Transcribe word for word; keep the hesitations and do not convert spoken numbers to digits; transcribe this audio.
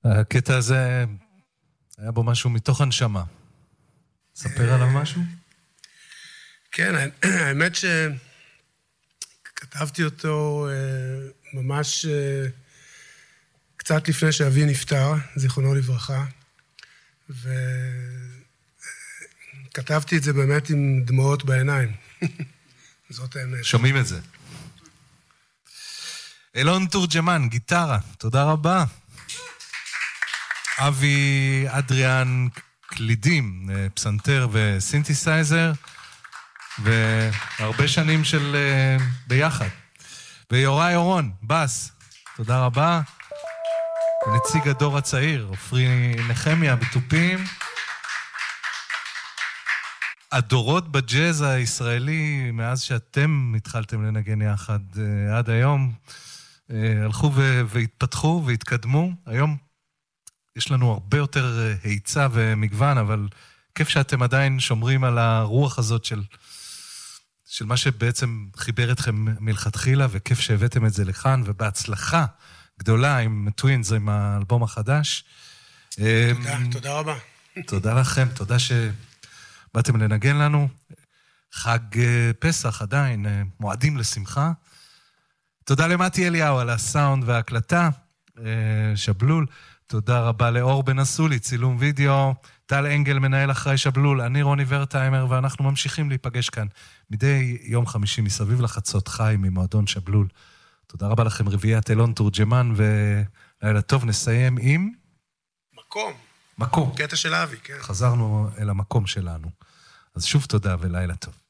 הקטע הזה, היה בו משהו מתוך הנשמה. ספר עליו משהו? כן, האמת שכתבתי אותו ממש קצת לפני שאבי נפטר, זיכרונו לברכה, וכתבתי את זה באמת עם דמעות בעיניים. זאת האמת. שומעים את זה. אילון תורג'מן, גיטרה, תודה רבה. אבי אדריאן קלידים, פסנתר וסינתסייזר, והרבה שנים של ביחד. ויוראי אורון, בס, תודה רבה. נציג הדור הצעיר, עופרי נחמיה בתופים. הדורות בג'אז הישראלי, מאז שאתם התחלתם לנגן יחד עד היום, הלכו והתפתחו והתקדמו. היום יש לנו הרבה יותר היצע ומגוון, אבל כיף שאתם עדיין שומרים על הרוח הזאת של, של מה שבעצם חיבר אתכם מלכתחילה, וכיף שהבאתם את זה לכאן, ובהצלחה גדולה עם טווינס, עם האלבום החדש. תודה, תודה רבה. תודה לכם, תודה שבאתם לנגן לנו. חג פסח עדיין, מועדים לשמחה. תודה למתי אליהו על הסאונד וההקלטה, שבלול. תודה רבה לאור בן אסולי, צילום וידאו, טל אנגל מנהל אחראי שבלול, אני רוני ורטיימר, ואנחנו ממשיכים להיפגש כאן מדי יום חמישי מסביב לחצות חי ממועדון שבלול. תודה רבה לכם, רביעיית אילון תורג'מן, ולילה טוב, נסיים עם... מקום. מקום. קטע של אבי, כן. חזרנו אל המקום שלנו. אז שוב תודה ולילה טוב.